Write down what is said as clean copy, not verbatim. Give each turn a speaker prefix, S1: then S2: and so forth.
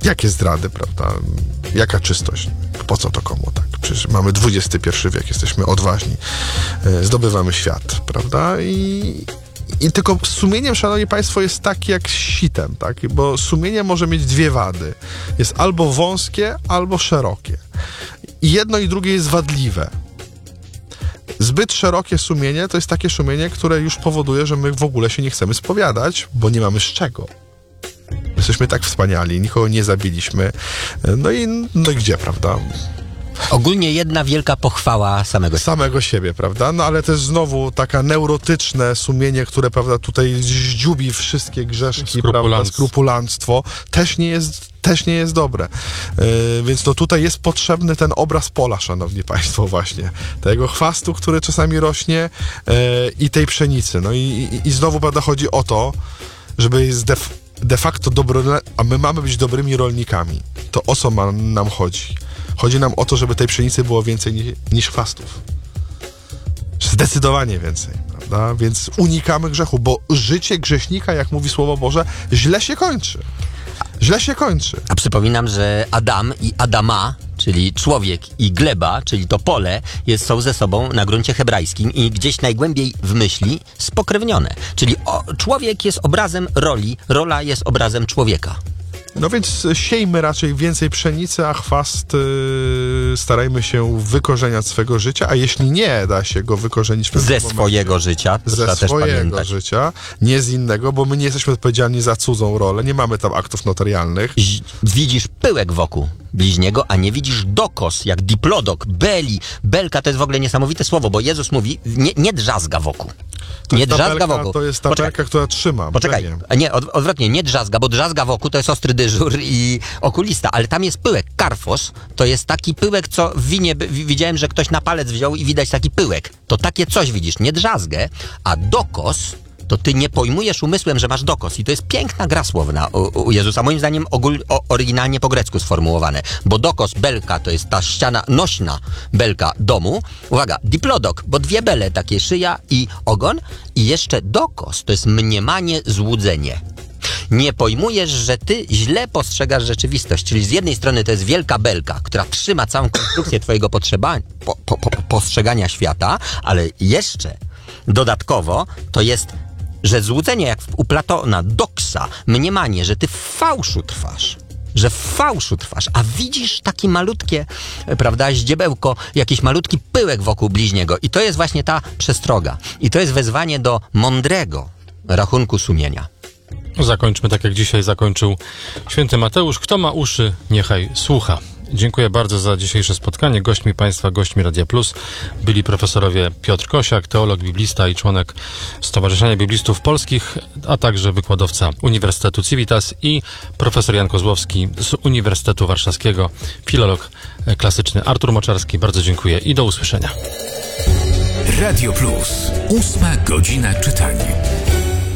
S1: Jakie zdrady, prawda? Jaka czystość? Po co to komu, tak? Przecież mamy XXI wiek, jesteśmy odważni, zdobywamy świat, prawda? I tylko sumieniem, szanowni państwo, jest taki jak z sitem, tak? Bo sumienie może mieć dwie wady. Jest albo wąskie, albo szerokie. I jedno i drugie jest wadliwe. Zbyt szerokie sumienie to jest takie sumienie, które już powoduje, że my w ogóle się nie chcemy spowiadać, bo nie mamy z czego. Jesteśmy tak wspaniali, nikogo nie zabiliśmy. No i gdzie, prawda?
S2: Ogólnie jedna wielka pochwała samego
S1: siebie, prawda? No ale też znowu taka neurotyczne sumienie, które, prawda, tutaj zdziubi wszystkie grzeszki, prawda, skrupulanstwo, też nie jest dobre. Więc no tutaj jest potrzebny ten obraz pola, szanowni państwo, właśnie. Tego chwastu, który czasami rośnie i tej pszenicy. No i znowu, prawda, chodzi o to, żeby jest de facto a my mamy być dobrymi rolnikami. To o co nam chodzi? Chodzi nam o to, żeby tej pszenicy było więcej niż chwastów. Zdecydowanie więcej, prawda? Więc unikamy grzechu, bo życie grześnika, jak mówi Słowo Boże, źle się kończy. Źle się kończy.
S2: A przypominam, że Adam i Adama, czyli człowiek, i gleba, czyli to pole, są ze sobą na gruncie hebrajskim i gdzieś najgłębiej w myśli spokrewnione. Czyli człowiek jest obrazem roli, rola jest obrazem człowieka.
S1: No więc siejmy raczej więcej pszenicy, a chwast starajmy się wykorzeniać swego życia, a jeśli nie da się go wykorzenić
S2: ze swojego życia,
S1: nie z innego, bo my nie jesteśmy odpowiedzialni za cudzą rolę, nie mamy tam aktów notarialnych.
S2: Widzisz pyłek wokół bliźniego, a nie widzisz dokos, jak diplodok, belka, to jest w ogóle niesamowite słowo, bo Jezus mówi, nie drzazga wokół. Nie drzazga wokół.
S1: To jest ta belka, która trzyma.
S2: Poczekaj, nie, odwrotnie, nie drzazga, bo drzazga wokół to jest ostry dyżur i okulista, ale tam jest pyłek. Karfos to jest taki pyłek, co w winie widziałem, że ktoś na palec wziął i widać taki pyłek. To takie coś widzisz, nie drzazgę, a dokos to ty nie pojmujesz umysłem, że masz dokos. I to jest piękna gra słowna u Jezusa. Moim zdaniem oryginalnie po grecku sformułowane. Bo dokos, belka, to jest ta ściana nośna belka domu. Uwaga, diplodok, bo dwie bele, takie szyja i ogon. I jeszcze dokos, to jest mniemanie, złudzenie. Nie pojmujesz, że ty źle postrzegasz rzeczywistość. Czyli z jednej strony to jest wielka belka, która trzyma całą konstrukcję twojego postrzegania świata, ale jeszcze dodatkowo to jest, że złudzenie jak u Platona, doksa, mniemanie, że ty w fałszu trwasz, a widzisz takie malutkie, prawda, ździebełko, jakiś malutki pyłek wokół bliźniego. I to jest właśnie ta przestroga. I to jest wezwanie do mądrego rachunku sumienia.
S3: Zakończmy tak, jak dzisiaj zakończył święty Mateusz. Kto ma uszy, niechaj słucha. Dziękuję bardzo za dzisiejsze spotkanie. Gośćmi Państwa, gośćmi Radia Plus byli profesorowie Piotr Kosiak, teolog, biblista i członek Stowarzyszenia Biblistów Polskich, a także wykładowca Uniwersytetu Civitas, i profesor Jan Kozłowski z Uniwersytetu Warszawskiego, filolog klasyczny Artur Moczarski. Bardzo dziękuję i do usłyszenia.
S4: Radio Plus. 8 godzina czytania.